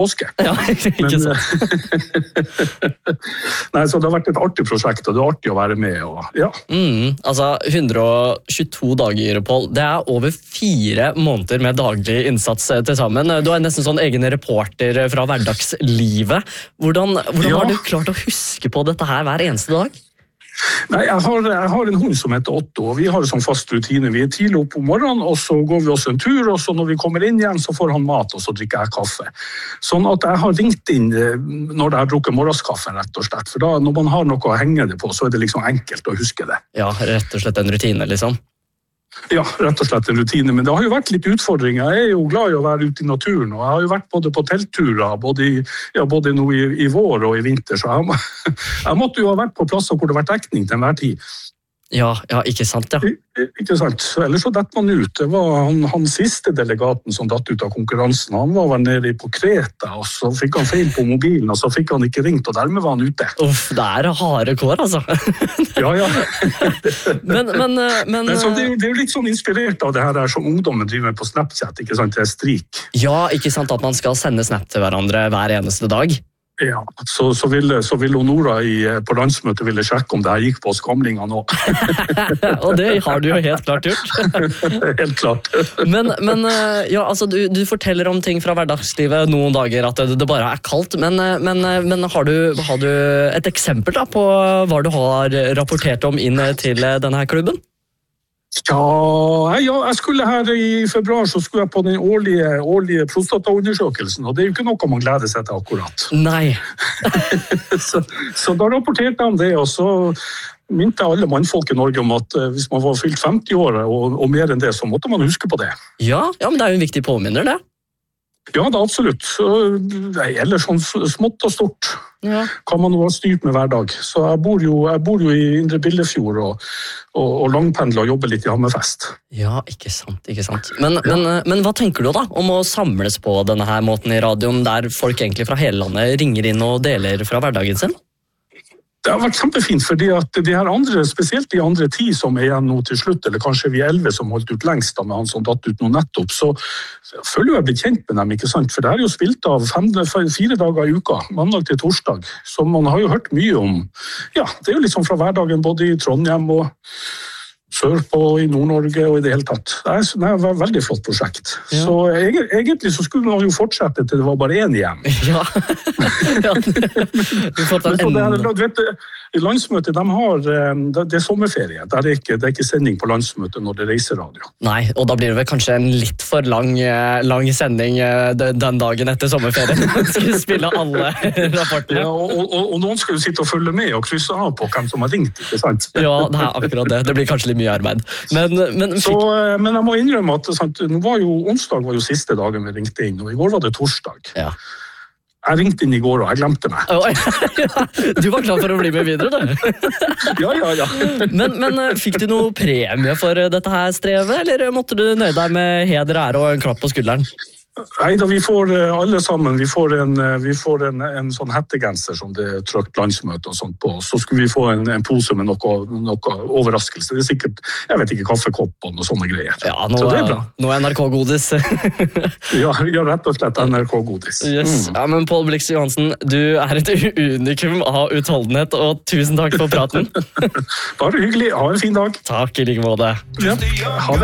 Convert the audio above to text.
påske. Ja, ikke sant. Nei, så det har vært et artig prosjekt, og det er artig å være med. Og, ja. Altså, 122 dager, Pål. Det er over 4 måneder med daglig innsats til sammen. Du er nesten sånn egen reporter fra hverdagslivet. Hvordan har du klart å huske på dette her hver eneste dag? Nei, jeg har en hund som heter Otto, og vi har en sånn fast rutine. Vi er tidlig opp om morgenen, og så går vi også en tur, og så når vi kommer inn igjen, så får han mat, og så drikker jeg kaffe. Sånn at jeg har ringt inn når jeg har drukket morgenskaffen, rett og slett. For da, når man har noe å henge det på, så er det liksom enkelt å huske det. Ja, rett og slett en rutine, liksom. Ja, rett og slett en rutine, men det har jo vært litt utfordringer. Jeg er jo glad i å være ute i naturen, og jeg har jo vært både på teltturer, både nå i vår og i vinter, så jeg måtte jo ha vært på plasser hvor det har vært dekning til enhver tid. Ja, ikke sant, ja. Ikke sant, ellers så detter man ut. Det var han siste delegaten som datt ut av konkurransen. Han var vel nede på Kreta, og så fikk han feil på mobilen, og så fikk han ikke ringt, og dermed var han ute. Uff, det er harde kår, altså. Ja. Men så det er jo litt sånn inspirert av det her som ungdommen driver med på Snapchat, ikke sant, det er strik. Ja, ikke sant at man skal sende snap til hverandre hver eneste dag. Ja, så ville Nora på landsmøtet ville sjekke om det her gikk på skamlinga nå. Og det har du jo helt klart gjort. Helt klart. Men ja, altså, du forteller om ting fra hverdagslivet noen dager at det bare er kaldt, men har du et eksempel da, på hva du har rapportert om inn til denne klubben? Ja, jeg skulle her i februar så skulle jeg på den årlige prostataundersøkelsen, og det er jo ikke noe man gleder seg til akkurat. Nei. så da rapporterte jeg om det, og så minte alle mannfolk i Norge om at hvis man var fylt 50 år og mer enn det, så måtte man huske på det. Ja, men det er jo en viktig påminner, det. Ja, det er absolutt. Ellers sånn smått og stort kan man jo ha styrt med hver dag. Så jeg bor jo i Indre Billefjord og langpendler og jobber litt i Hammerfest. Ja, ikke sant. Men hva tenker du da om å samles på denne her måten i radioen, der folk egentlig fra hele landet ringer inn og deler fra hverdagen sin? Det har vært kjempefint, fordi at de her andre, spesielt de andre 10 som er igjen nå til slutt, eller kanskje vi 11 som holdt ut lengst da med han som datt ut nå nettopp, så føler jeg blitt kjent med dem, ikke sant? For det er jo spilt av 4 dager i uka, mandag til torsdag, så man har jo hørt mye om, ja, det er jo liksom fra hverdagen både i Trondheim og sørpå i Nord-Norge og i det hele tatt. Det er et veldig flott prosjekt. Ja. Så egentlig så skulle man jo fortsette til det var bare 1 igjen. Ja. Du vet, landsmøtet, det er sommerferie. Det er ikke sending på landsmøtet når det reiser radio. Nei, og da blir det vel kanskje en litt for lang sending den dagen etter sommerferien. Man skal spille alle rapportene. Ja, og noen skal jo sitte og følge med og krysse av på hvem som har ringt, ikke sant? Ja, det er akkurat det. Det blir kanskje litt mye arbeid. Men jeg må innrømme at onsdag var jo siste dagen vi ringte inn, og i går var det torsdag. Ja. Jeg ringte inn i går, og jeg glemte meg. Du var klar for å bli med videre, da? Ja. Men fikk du noe premie for dette her strevet, eller måtte du nøye deg med heder, ære og en klapp på skulderen? Nei da, vi får alle sammen, vi får en sånn hettegenser som det er trykt landsmøte og sånt på, så skulle vi få en pose med noe overraskelse. Det er sikkert, jeg vet ikke, kaffekopp og noe sånne greier. Ja, så det er bra. Noe NRK-godis. ja, rett og slett NRK-godis. Yes. Ja, men Pål Blix Johansen, du er et unikum av utholdenhet, og tusen takk for praten. Bare hyggelig, ha en fin dag. Takk i like måte. Ja, ha det.